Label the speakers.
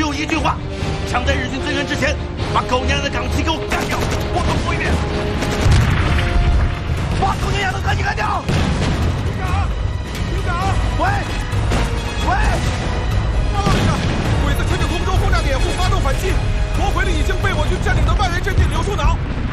Speaker 1: 有一句话：抢在日军增援之前，把狗娘的港旗给我干掉！我重复一遍，把狗娘的港旗干掉！
Speaker 2: 营长，
Speaker 1: 喂，
Speaker 2: 报告营长，鬼子趁着通州轰炸点后发动反击，夺回了已经被我军占领的外围阵地柳树岛。